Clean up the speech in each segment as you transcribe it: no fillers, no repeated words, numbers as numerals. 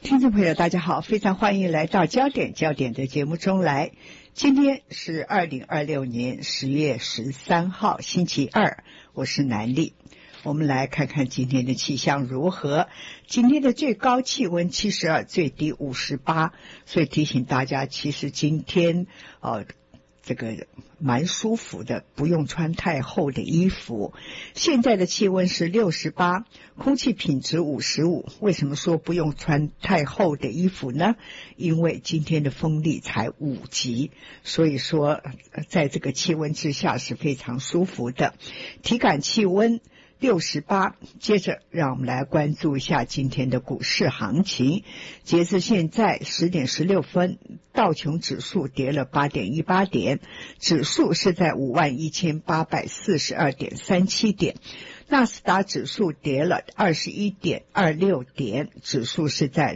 听众朋友大家好，非常欢迎来到焦点的节目中来。今天是2026年10月13号星期二，我是南丽。我们来看看今天的气象如何。今天的最高气温72，最低58，所以提醒大家，其实今天这个蛮舒服的，不用穿太厚的衣服。现在的气温是68，空气品质55。为什么说不用穿太厚的衣服呢？因为今天的风力才5级，所以说在这个气温之下是非常舒服的。体感气温68，接着让我们来关注一下今天的股市行情。截至现在10点16分，道琼指数跌了 8.18 点，指数是在 51,842.37 点。纳斯达指数跌了 21.26 点，指数是在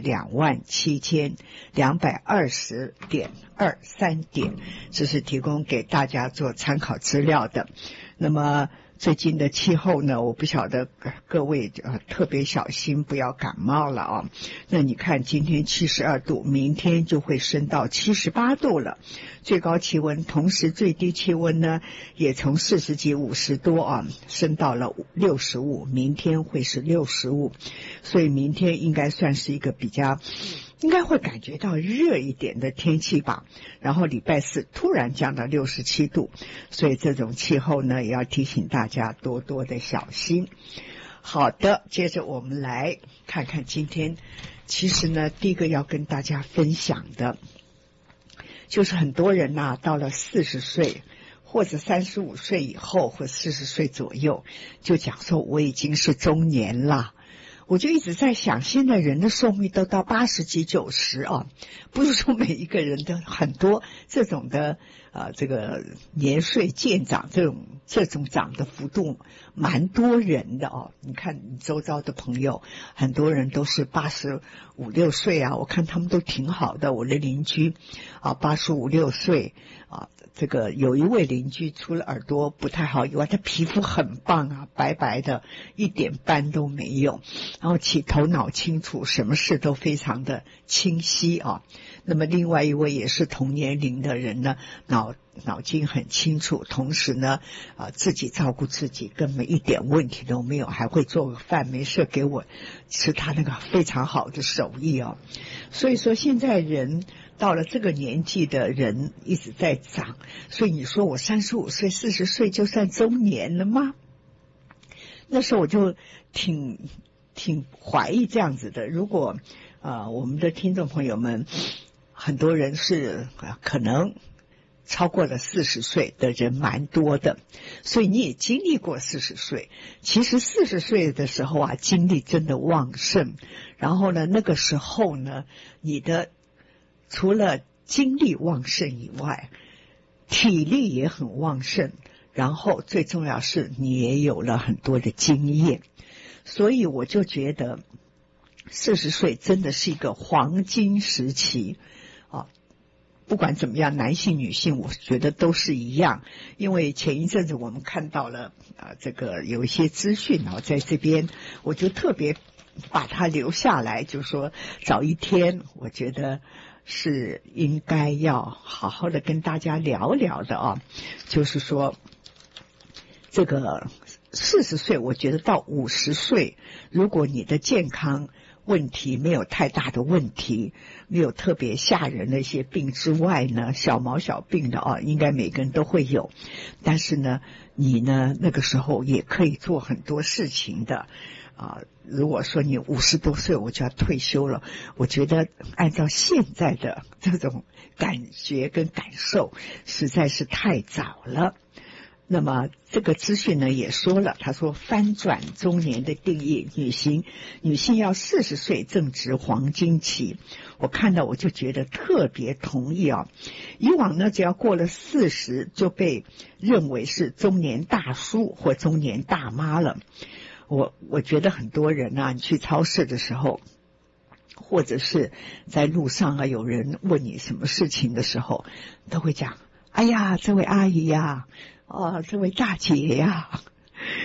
27,220.23 点，这是提供给大家做参考资料的。那么最近的气候呢，我不晓得各位特别小心不要感冒了啊。那你看今天72度，明天就会升到78度了，最高气温，同时最低气温呢也从40几50多啊升到了65，明天会是65，所以明天应该算是一个比较应该会感觉到热一点的天气吧。然后礼拜四突然降到67度，所以这种气候呢也要提醒大家多多的小心。好的，接着我们来看看今天，其实呢第一个要跟大家分享的就是很多人到了40岁或者35岁以后或40岁左右就讲说我已经是中年了。我就一直在想，现在人的寿命都到80几90啊，不是说每一个人的很多这种的这个年岁渐长，这种长的幅度蛮多人的哦。你看你周遭的朋友，很多人都是85、6岁啊，我看他们都挺好的。我的邻居85、6岁啊，这个有一位邻居除了耳朵不太好以外，他皮肤很棒啊，白白的，一点斑都没有，然后头脑清楚，什么事都非常的清晰啊。那么另外一位也是同年龄的人呢，脑筋很清楚，同时呢自己照顾自己，根本一点问题都没有，还会做个饭，没事给我吃他那个非常好的手艺啊。所以说现在人到了这个年纪的人一直在长，所以你说我35岁40岁就算中年了吗？那时候我就挺怀疑这样子的。如果我们的听众朋友们很多人是可能超过了40岁的人蛮多的，所以你也经历过40岁。其实40岁的时候精力真的旺盛，然后呢那个时候呢你的除了精力旺盛以外，体力也很旺盛，然后最重要是你也有了很多的经验。所以我就觉得40岁真的是一个黄金时期不管怎么样，男性女性我觉得都是一样。因为前一阵子我们看到了这个有一些资讯在这边我就特别把它留下来，就是说找一天我觉得是应该要好好的跟大家聊聊的就是说这个40岁我觉得到50岁，如果你的健康问题没有太大的问题，没有特别吓人的一些病之外呢，小毛小病的应该每个人都会有。但是呢你呢那个时候也可以做很多事情的如果说你50多岁我就要退休了，我觉得按照现在的这种感觉跟感受实在是太早了。那么这个资讯呢也说了，他说翻转中年的定义，女性要40岁正值黄金期。我看到我就觉得特别同意以往呢只要过了40就被认为是中年大叔或中年大妈了。我觉得很多人你去超市的时候，或者是在路上有人问你什么事情的时候，都会讲哎呀这位阿姨呀这位大姐呀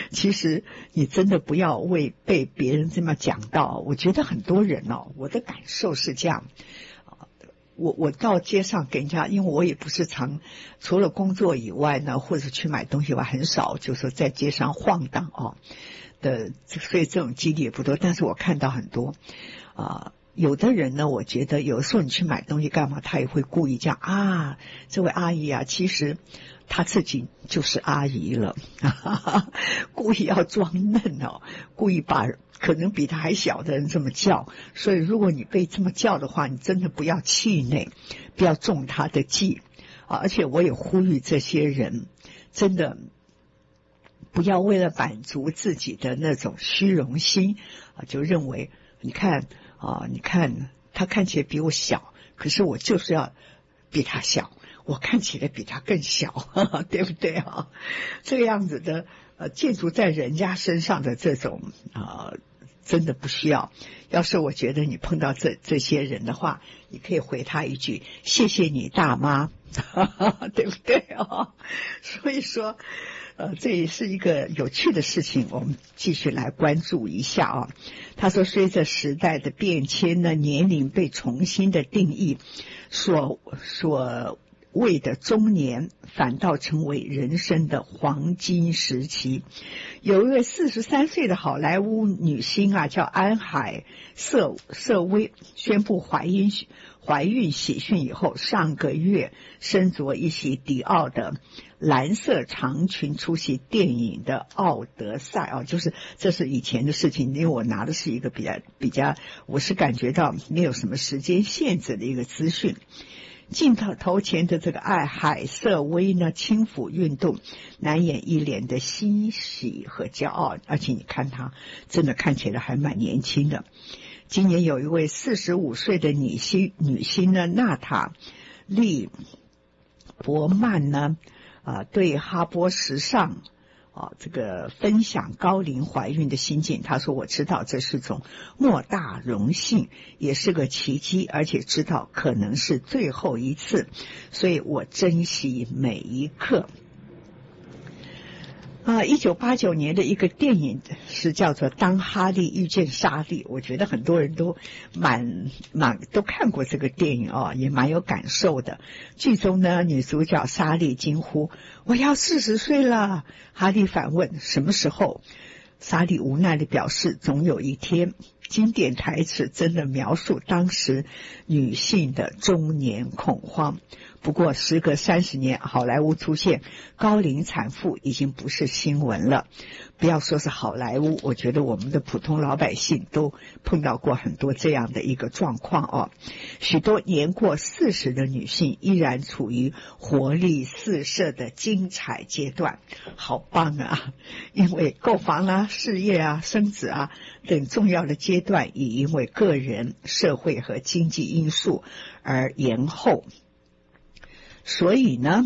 其实你真的不要被别人这么讲到。我觉得很多人我的感受是这样。我到街上给人家，因为我也不是除了工作以外呢，或者去买东西，我很少就是在街上晃荡所以这种几率也不多。但是我看到很多有的人呢，我觉得有时候你去买东西干嘛，他也会故意这样这位阿姨其实她自己就是阿姨了，故意要装嫩故意把可能比她还小的人这么叫。所以如果你被这么叫的话，你真的不要气馁，不要中她的计而且我也呼吁这些人，真的不要为了满足自己的那种虚荣心就认为你看他看起来比我小，可是我就是要比他小，我看起来比他更小，对不对这个样子的建筑在人家身上的这种真的不需要。要是我觉得你碰到这些人的话，你可以回他一句谢谢你大妈，对不对所以说这也是一个有趣的事情，我们继续来关注一下他说随着时代的变迁呢，年龄被重新的定义，所谓的中年反倒成为人生的黄金时期。有一位43岁的好莱坞女星叫安海瑟薇，宣布怀孕喜讯以后，上个月身着一袭迪奥的蓝色长裙出席电影的奥德赛就是这是以前的事情，因为我拿的是一个比较我是感觉到没有什么时间限制的一个资讯。镜头前的这个海瑟薇呢，轻抚运动，难掩一脸的欣喜和骄傲，而且你看她真的看起来还蛮年轻的。今年有一位45岁的女星呢，娜塔莉伯曼呢对哈波时尚这个分享高龄怀孕的心境。她说我知道这是种莫大荣幸，也是个奇迹，而且知道可能是最后一次，所以我珍惜每一刻。1989年的一个电影是叫做《当哈利遇见莎莉》，我觉得很多人都都看过这个电影也蛮有感受的。剧中呢，女主角莎莉惊呼我要40岁了，哈利反问什么时候，莎莉无奈地表示总有一天。经典台词真的描述当时女性的中年恐慌。不过时隔30年，好莱坞出现高龄产妇已经不是新闻了。不要说是好莱坞，我觉得我们的普通老百姓都碰到过很多这样的一个状况许多年过40的女性依然处于活力四射的精彩阶段，好棒因为购房事业生子等重要的阶段已因为个人、社会和经济因素而延后。所以呢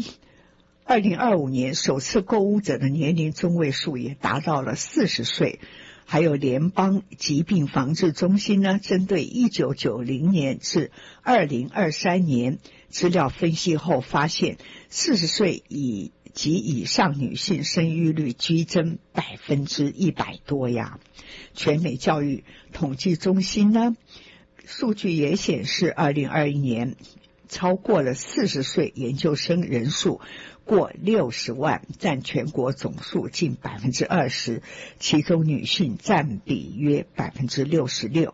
2025年首次购屋者的年龄中位数也达到了40岁。还有联邦疾病防治中心呢，针对1990年至2023年资料分析后发现，40岁及以上女性生育率激增100%多呀。全美教育统计中心呢，数据也显示2021年超过了40岁研究生人数过60万，占全国总数近20%，其中女性占比约66%。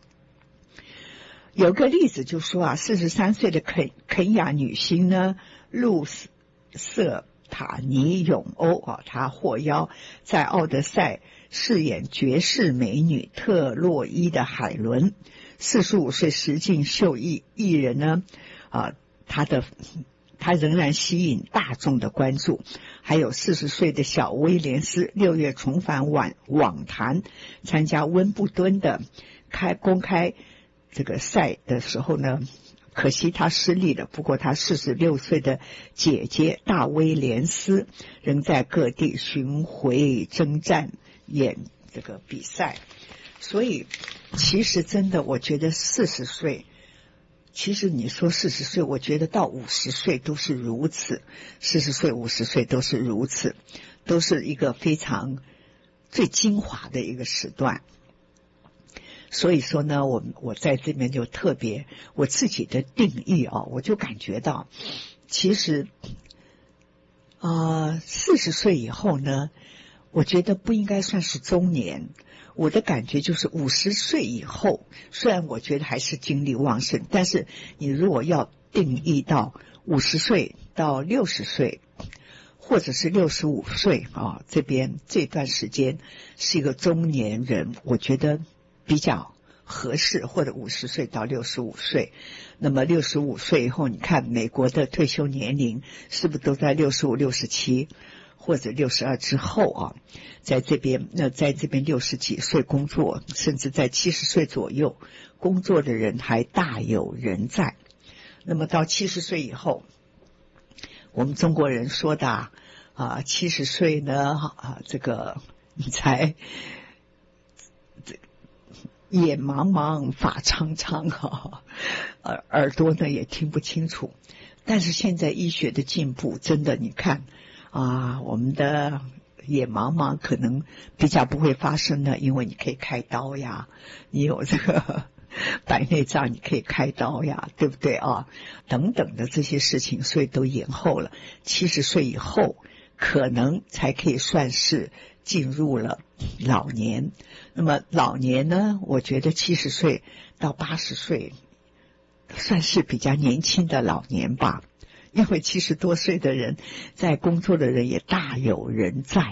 有个例子就说43岁的肯亚女星呢，露瑟塔尼永欧她获邀在奥德赛饰演绝世美女特洛伊的海伦。45岁实境秀艺人呢他仍然吸引大众的关注。还有40岁的小威廉斯6月重返网坛，参加温布敦的公开这个赛的时候呢，可惜他失利了。不过他46岁的姐姐大威廉斯仍在各地巡回征战演这个比赛。所以其实真的我觉得40岁，其实你说40岁，我觉得到50岁都是如此，40岁50岁都是如此，都是一个非常最精华的一个时段。所以说呢，我在这边就特别我自己的定义我就感觉到，其实40岁以后呢，我觉得不应该算是中年。我的感觉就是50岁以后，虽然我觉得还是精力旺盛，但是你如果要定义到50岁到60岁，或者是65岁这边这段时间是一个中年人，我觉得比较合适，或者50岁到65岁。那么65岁以后，你看美国的退休年龄是不是都在65、67或者62之后在这边60几岁工作，甚至在70岁左右工作的人还大有人在。那么到70岁以后，我们中国人说的70岁呢这个你才眼茫茫发苍苍耳朵呢也听不清楚。但是现在医学的进步真的，你看我们的眼茫茫可能比较不会发生的，因为你可以开刀呀，你有这个白内障你可以开刀呀，对不对等等的这些事情，所以都延后了。70岁以后可能才可以算是进入了老年。那么老年呢，我觉得70岁到80岁算是比较年轻的老年吧，因为70多岁的人在工作的人也大有人在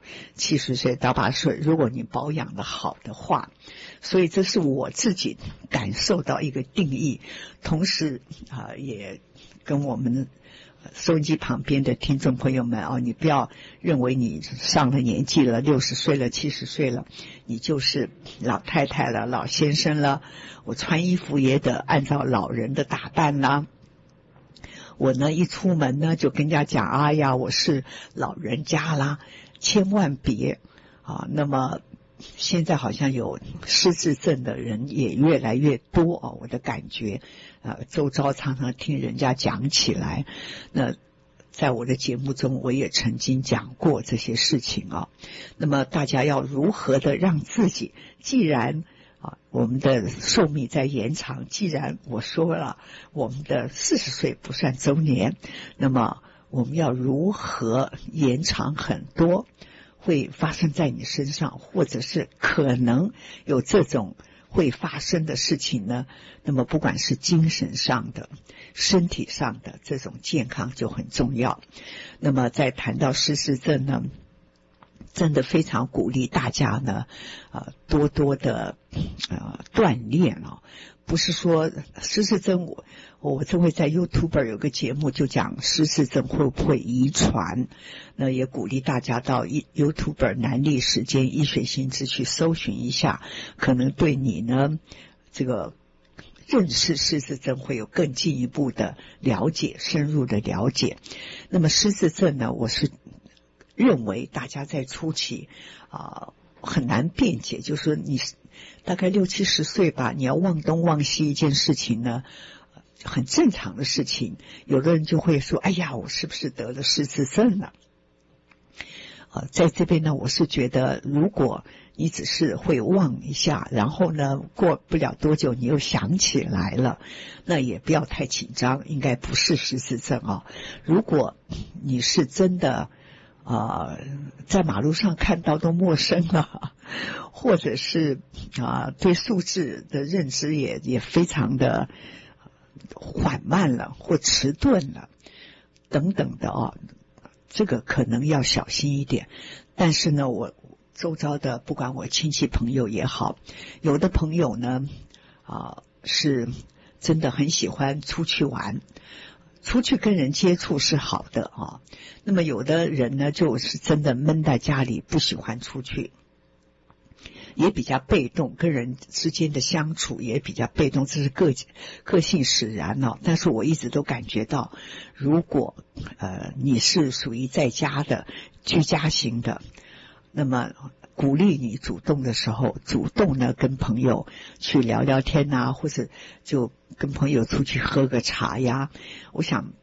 70岁到80岁，如果你保养的好的话。所以这是我自己感受到一个定义，同时也跟我们收音机旁边的听众朋友们你不要认为你上了年纪了，60岁了70岁了你就是老太太了，老先生了。我穿衣服也得按照老人的打扮啦，我呢一出门呢就跟人家讲哎呀我是老人家啦，千万别那么现在好像有失智症的人也越来越多我的感觉周遭常常听人家讲起来。那在我的节目中我也曾经讲过这些事情那么大家要如何的让自己，既然我们的寿命在延长，既然我说了我们的40岁不算中年，那么我们要如何延长很多会发生在你身上，或者是可能有这种会发生的事情呢？那么不管是精神上的身体上的这种健康就很重要。那么在谈到失智症呢，真的非常鼓励大家呢多多的锻炼不是说失智症，我这回在 YouTuber 有个节目就讲失智症会不会遗传，那也鼓励大家到 YouTuber 南历时间医学新知去搜寻一下，可能对你呢这个认识失智症会有更进一步的了解，深入的了解。那么失智症呢，我是认为大家在初期很难辩解，就是说你大概60、70岁吧，你要忘东忘西一件事情呢很正常的事情。有的人就会说哎呀我是不是得了失智症了在这边呢，我是觉得如果你只是会忘一下，然后呢过不了多久你又想起来了，那也不要太紧张，应该不是失智症如果你是真的在马路上看到都陌生了，或者是对数字的认知也非常的缓慢了或迟钝了等等的这个可能要小心一点。但是呢我周遭的不管我亲戚朋友也好，有的朋友呢是真的很喜欢出去玩，出去跟人接触是好的那么有的人呢就是真的闷在家里不喜欢出去，也比较被动，跟人之间的相处也比较被动，这是个性使然但是我一直都感觉到，如果你是属于在家的居家型的，那么鼓励你主动的时候，主动呢跟朋友去聊聊天或者就跟朋友出去喝个茶呀。我想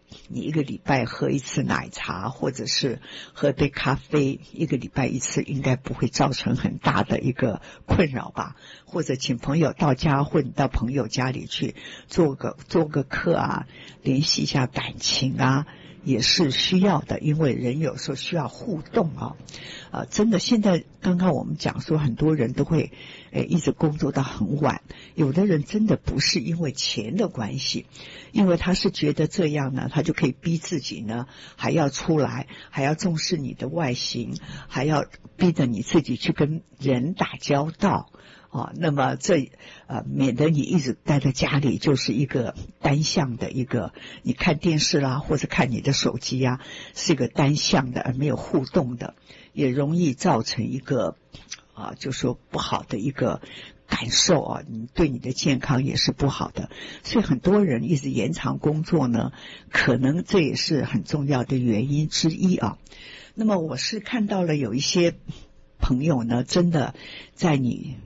你一个礼拜喝一次奶茶，或者是喝杯咖啡，一个礼拜一次，应该不会造成很大的一个困扰吧？或者请朋友到家，或者到朋友家里去做个客啊，联系一下感情啊，也是需要的，因为人有时候需要互动真的，现在刚刚我们讲说，很多人都会一直工作到很晚，有的人真的不是因为钱的关系，因为他是觉得这样呢，他就可以逼自己呢，还要出来，还要重视你的外形，还要逼着你自己去跟人打交道。那么免得你一直待在家里，就是一个单向的一个，你看电视啦，或者看你的手机啊，是一个单向的而没有互动的，也容易造成一个就说不好的一个感受你对你的健康也是不好的。所以很多人一直延长工作呢，可能这也是很重要的原因之一那么我是看到了有一些朋友呢，真的在你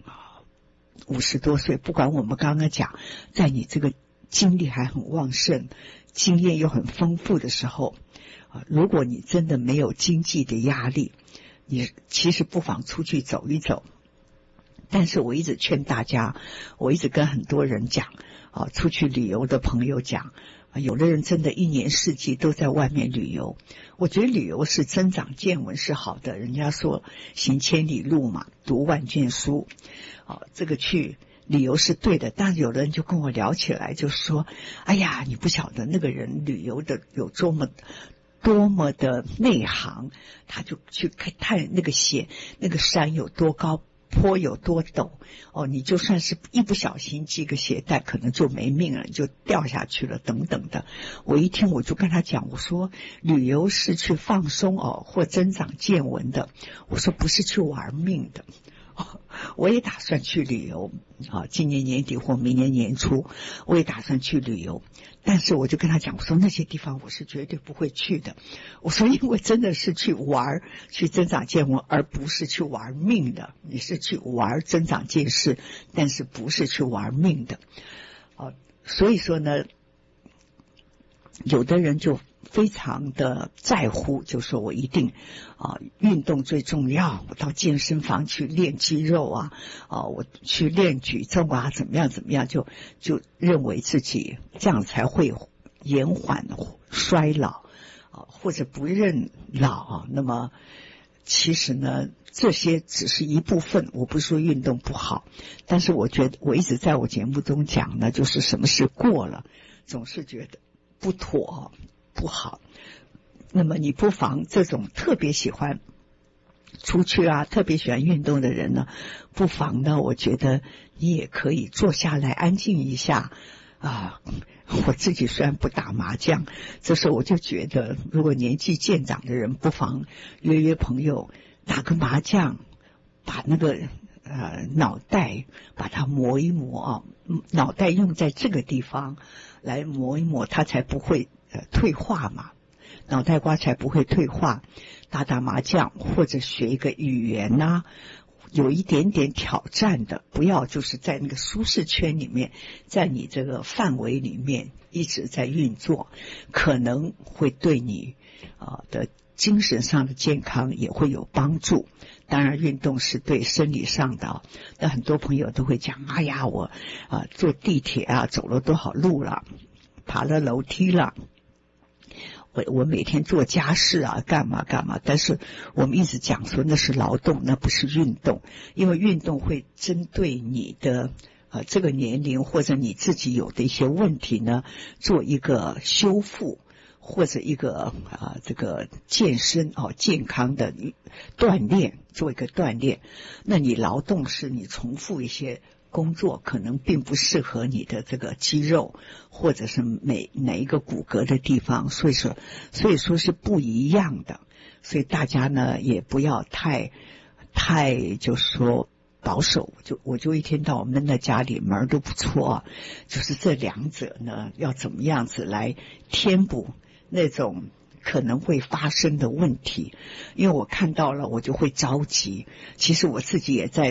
50多岁，不管我们刚刚讲，在你这个精力还很旺盛，经验又很丰富的时候如果你真的没有经济的压力，你其实不妨出去走一走。但是我一直劝大家，我一直跟很多人讲出去旅游的朋友讲有的人真的一年四季都在外面旅游，我觉得旅游是增长见闻是好的，人家说行千里路嘛，读万卷书这个去旅游是对的。但有的人就跟我聊起来，就说哎呀，你不晓得那个人旅游的有多么的内行，他就去看那个险，那个山有多高，坡有多陡你就算是一不小心系个鞋带，可能就没命了，就掉下去了等等的。我一听我就跟他讲，我说旅游是去放松或增长见闻的，我说不是去玩命的。我也打算去旅游今年年底或明年年初我也打算去旅游，但是我就跟他讲，我说那些地方我是绝对不会去的，我说因为真的是去玩，去增长见闻，而不是去玩命的。你是去玩增长见识，但是不是去玩命的所以说呢，有的人就非常的在乎，就说我一定运动最重要，我到健身房去练肌肉我去练举重怎么样怎么样，就认为自己这样才会延缓衰老或者不认老那么其实呢，这些只是一部分，我不是说运动不好，但是我觉得我一直在我节目中讲呢，就是什么事过了总是觉得不妥不好。那么你不妨这种特别喜欢出去特别喜欢运动的人呢，不妨呢，我觉得你也可以坐下来安静一下我自己虽然不打麻将，这时候我就觉得如果年纪渐长的人，不妨约朋友打个麻将，把那个脑袋把它磨一磨脑袋用在这个地方来磨一磨，它才不会退化嘛，脑袋瓜才不会退化。打麻将或者学一个语言有一点点挑战的，不要就是在那个舒适圈里面，在你这个范围里面一直在运作，可能会对你的精神上的健康也会有帮助。当然运动是对生理上的那很多朋友都会讲，哎呀我坐地铁走了多少路了，爬了楼梯了，我每天做家事干嘛，但是我们一直讲说那是劳动，那不是运动，因为运动会针对你的这个年龄或者你自己有的一些问题呢，做一个修复或者一个这个健身健康的锻炼，做一个锻炼。那你劳动是你重复一些工作，可能并不适合你的这个肌肉或者是哪一个骨骼的地方，所以说是不一样的。所以大家呢也不要太就说保守，我就一天到晚闷在家里门都不错就是这两者呢要怎么样子来填补那种可能会发生的问题。因为我看到了我就会着急，其实我自己也在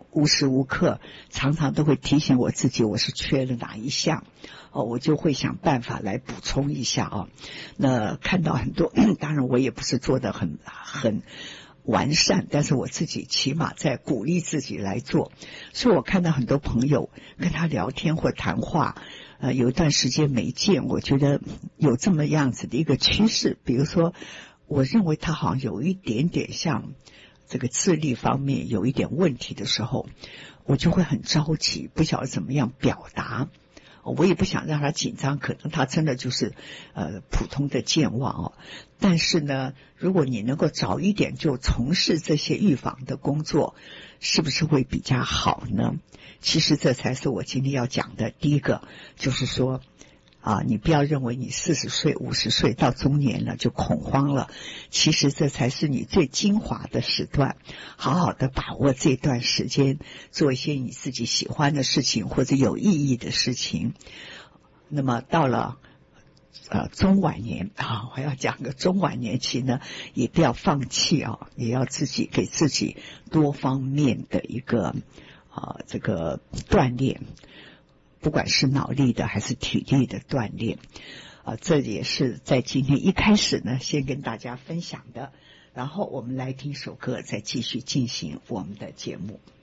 无时无刻常常都会提醒我自己我是缺了哪一项我就会想办法来补充一下那看到很多当然我也不是做得很完善，但是我自己起码在鼓励自己来做。所以我看到很多朋友跟他聊天或谈话有一段时间没见，我觉得有这么样子的一个趋势，比如说我认为他好像有一点点像这个智力方面有一点问题的时候，我就会很着急，不晓得怎么样表达。我也不想让他紧张，可能他真的就是普通的健忘但是呢，如果你能够早一点就从事这些预防的工作，是不是会比较好呢？其实这才是我今天要讲的第一个，就是说你不要认为你40岁50岁到中年了就恐慌了，其实这才是你最精华的时段，好好的把握这段时间，做一些你自己喜欢的事情或者有意义的事情。那么到了中晚年我要讲个中晚年期呢，也不要放弃也要给自己多方面的一个这个锻炼，不管是脑力的还是体力的锻炼这也是在今天一开始呢先跟大家分享的，然后我们来听首歌，再继续进行我们的节目。